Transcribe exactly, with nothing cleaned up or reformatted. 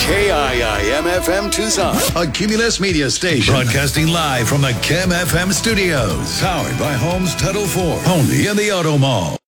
K I I M F M Tucson, a Cumulus Media station. Broadcasting live from the Chem F M studios. Powered by Homes Title four. Only in the Auto Mall.